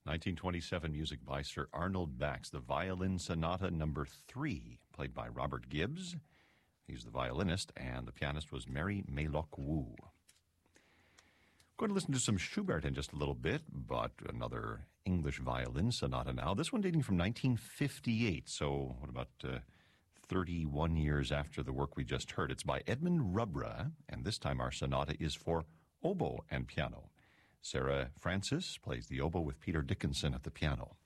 1927 music by Sir Arnold Bax, the Violin Sonata Number 3, played by Robert Gibbs. He's the violinist, and the pianist was Mary Maylock Wu. Going to listen to some Schubert in just a little bit, but another English violin sonata now. This one dating from 1958, so what about 31 years after the work we just heard. It's by Edmund Rubra, and this time our sonata is for oboe and piano. Sarah Francis plays the oboe with Peter Dickinson at the piano.